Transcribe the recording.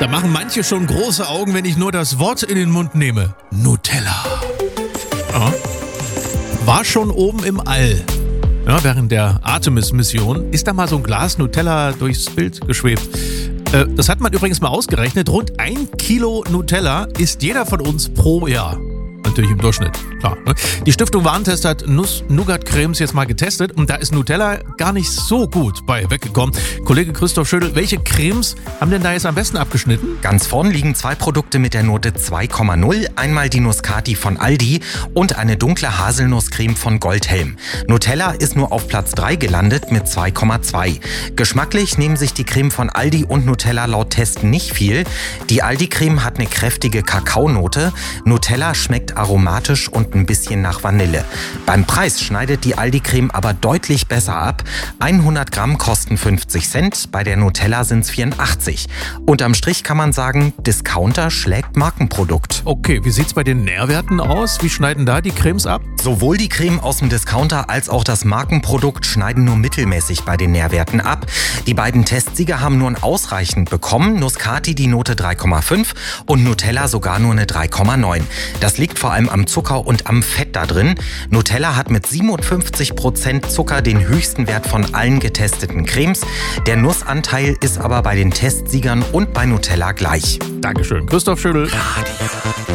Da machen manche schon große Augen, wenn ich nur das Wort in den Mund nehme. Nutella. Ja. War schon oben im All. Ja, während der Artemis-Mission ist da mal so ein Glas Nutella durchs Bild geschwebt. Das hat man übrigens mal ausgerechnet. Rund 1 Kilo Nutella isst jeder von uns pro Jahr. Natürlich im Durchschnitt, klar. Ne? Die Stiftung Warentest hat Nuss-Nougat-Cremes jetzt mal getestet und da ist Nutella gar nicht so gut bei weggekommen. Kollege Christoph Schödel, welche Cremes haben denn da jetzt am besten abgeschnitten? Ganz vorn liegen 2 Produkte mit der Note 2,0. Einmal die Nusscati von Aldi und eine dunkle Haselnusscreme von Goldhelm. Nutella ist nur auf Platz 3 gelandet mit 2,2. Geschmacklich nehmen sich die Creme von Aldi und Nutella laut Test nicht viel. Die Aldi-Creme hat eine kräftige Kakaonote. Nutella schmeckt aromatisch und ein bisschen nach Vanille. Beim Preis schneidet die Aldi-Creme aber deutlich besser ab. 100 Gramm kosten 50 Cent, bei der Nutella sind es 84. Unterm Strich kann man sagen, Discounter schlägt Markenprodukt. Okay, wie sieht's bei den Nährwerten aus? Wie schneiden da die Cremes ab? Sowohl die Creme aus dem Discounter als auch das Markenprodukt schneiden nur mittelmäßig bei den Nährwerten ab. Die beiden Testsieger haben nur ein ausreichend bekommen. Nusscati die Note 3,5 und Nutella sogar nur eine 3,9. Das liegt vor allem am Zucker und am Fett da drin. Nutella hat mit 57% Zucker den höchsten Wert von allen getesteten Cremes. Der Nussanteil ist aber bei den Testsiegern und bei Nutella gleich. Dankeschön, Christoph Schödel.